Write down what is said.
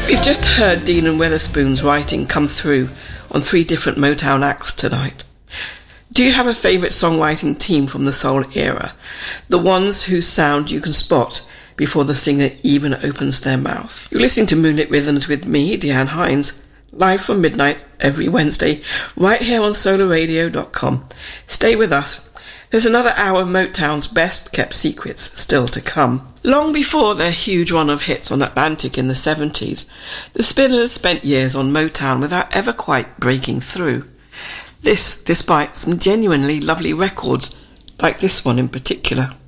We've just heard Dean and Weatherspoon's writing come through on 3 different Motown acts tonight. Do you have a favourite songwriting team from the soul era? The ones whose sound you can spot before the singer even opens their mouth. You're listening to Moonlit Rhythms with me, Deanne Hines, live from midnight every Wednesday, right here on solarradio.com. Stay with us. There's another hour of Motown's best kept secrets still to come. Long before their huge run of hits on Atlantic in the 70s, the Spinners spent years on Motown without ever quite breaking through. This despite some genuinely lovely records, like this one in particular.